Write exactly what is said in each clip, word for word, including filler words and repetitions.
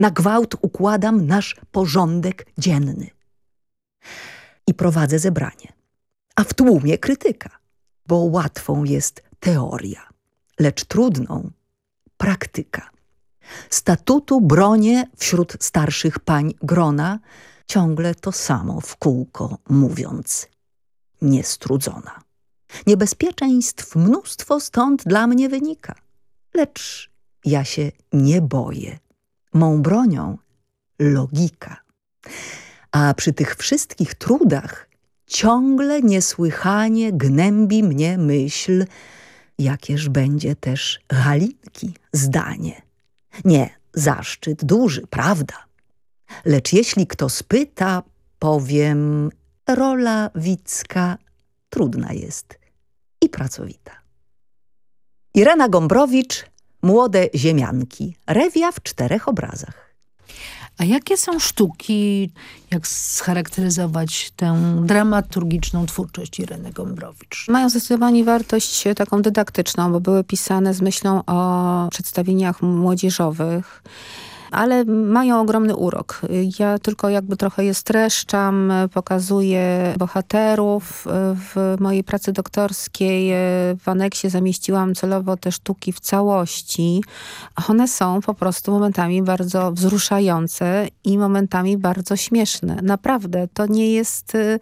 Na gwałt układam nasz porządek dzienny. I prowadzę zebranie. A w tłumie krytyka, bo łatwą jest teoria, lecz trudną praktyka. Statutu bronię wśród starszych pań grona, ciągle to samo w kółko mówiąc, niestrudzona. Niebezpieczeństw mnóstwo stąd dla mnie wynika, lecz ja się nie boję. Mą bronią logika. A przy tych wszystkich trudach ciągle niesłychanie gnębi mnie myśl, jakież będzie też Halinki zdanie. Nie, zaszczyt duży, prawda? Lecz jeśli kto spyta, powiem, rola widzka trudna jest i pracowita. Irena Gombrowicz, Młode ziemianki. Rewia w czterech obrazach. A jakie są sztuki, jak scharakteryzować tę dramaturgiczną twórczość Ireny Gombrowicz? Mają zdecydowanie wartość taką dydaktyczną, bo były pisane z myślą o przedstawieniach młodzieżowych, ale mają ogromny urok. Ja tylko jakby trochę je streszczam, pokazuję bohaterów. W mojej pracy doktorskiej w aneksie zamieściłam celowo te sztuki w całości. One są po prostu momentami bardzo wzruszające i momentami bardzo śmieszne. Naprawdę, to nie jest y,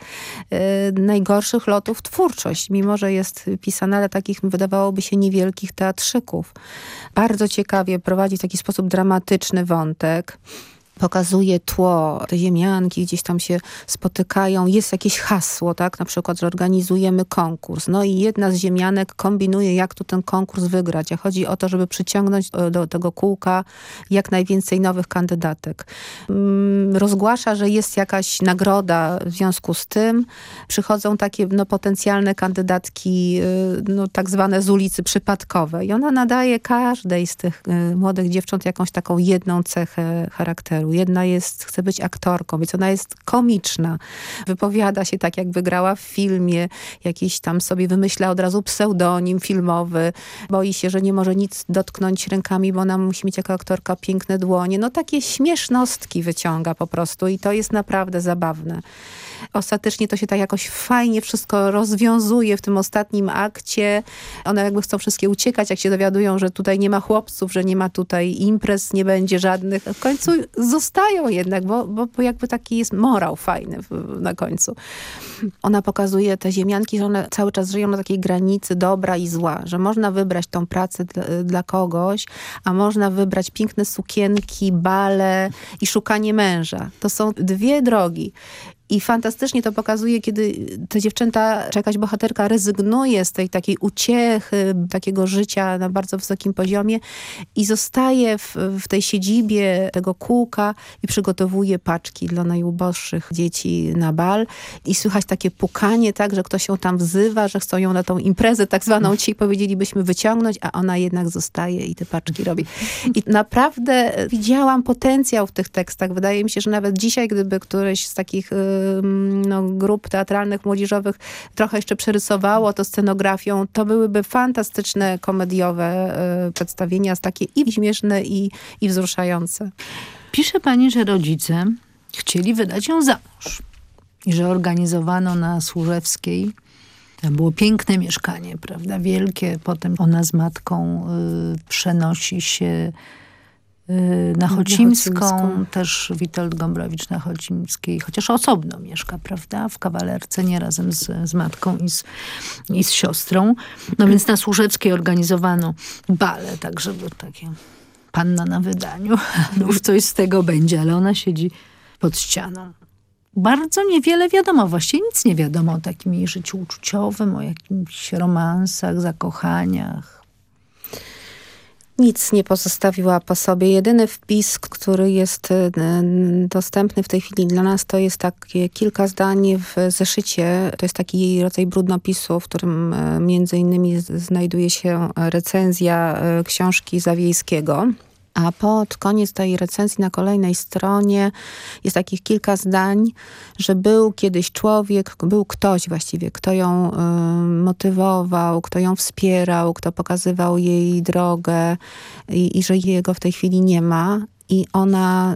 y, najgorszych lotów twórczość, mimo że jest pisane, ale takich wydawałoby się niewielkich teatrzyków. Bardzo ciekawie prowadzi w taki sposób dramatyczny wątek. Pokazuje tło, te ziemianki gdzieś tam się spotykają, jest jakieś hasło, tak? Na przykład, że organizujemy konkurs. No i jedna z ziemianek kombinuje, jak tu ten konkurs wygrać. A chodzi o to, żeby przyciągnąć do, do tego kółka jak najwięcej nowych kandydatek. Mm, rozgłasza, że jest jakaś nagroda w związku z tym. Przychodzą takie no, potencjalne kandydatki, no, tak zwane z ulicy przypadkowe. I ona nadaje każdej z tych y, młodych dziewcząt jakąś taką jedną cechę charakteru. Jedna jest, chce być aktorką, więc ona jest komiczna. Wypowiada się tak, jakby grała w filmie. Jakiś tam sobie wymyśla od razu pseudonim filmowy. Boi się, że nie może nic dotknąć rękami, bo ona musi mieć jako aktorka piękne dłonie. No takie śmiesznostki wyciąga po prostu i to jest naprawdę zabawne. Ostatecznie to się tak jakoś fajnie wszystko rozwiązuje w tym ostatnim akcie. One jakby chcą wszystkie uciekać, jak się dowiadują, że tutaj nie ma chłopców, że nie ma tutaj imprez, nie będzie żadnych. W końcu zostają jednak, bo, bo, bo jakby taki jest morał fajny w, na końcu. Ona pokazuje te ziemianki, że one cały czas żyją na takiej granicy dobra i zła, że można wybrać tą pracę dla, dla kogoś, a można wybrać piękne sukienki, bale i szukanie męża. To są dwie drogi. I fantastycznie to pokazuje, kiedy te dziewczęta, czy jakaś bohaterka rezygnuje z tej takiej uciechy, takiego życia na bardzo wysokim poziomie i zostaje w, w tej siedzibie tego kółka i przygotowuje paczki dla najuboższych dzieci na bal. I słychać takie pukanie, tak, że ktoś ją tam wzywa, że chcą ją na tą imprezę tak zwaną, dzisiaj powiedzielibyśmy wyciągnąć, a ona jednak zostaje i te paczki robi. I naprawdę widziałam potencjał w tych tekstach. Wydaje mi się, że nawet dzisiaj, gdyby któreś z takich no, grup teatralnych, młodzieżowych trochę jeszcze przerysowało to scenografią, to byłyby fantastyczne, komediowe y, przedstawienia, takie i śmieszne, i, i wzruszające. Pisze pani, że rodzice chcieli wydać ją za mąż i że organizowano na Służewskiej. Tam było piękne mieszkanie, prawda, wielkie. Potem ona z matką y, przenosi się na Chocimską, na Chocimską, też Witold Gombrowicz na Chocimskiej, chociaż osobno mieszka, prawda, w kawalerce, nie razem z, z matką i z, i z siostrą. No więc na Służewskiej organizowano bale, tak żeby takie panna na wydaniu, już coś z tego będzie, ale ona siedzi pod ścianą. Bardzo niewiele wiadomo, właściwie nic nie wiadomo o takim jej życiu uczuciowym, o jakimś romansach, zakochaniach. Nic nie pozostawiła po sobie. Jedyny wpis, który jest dostępny w tej chwili dla nas, to jest takie kilka zdań w zeszycie. To jest taki rodzaj brudnopisu, w którym między innymi znajduje się recenzja książki Zawiejskiego. A pod koniec tej recenzji na kolejnej stronie jest takich kilka zdań, że był kiedyś człowiek, był ktoś właściwie, kto ją y, motywował, kto ją wspierał, kto pokazywał jej drogę i, i że jego w tej chwili nie ma. I ona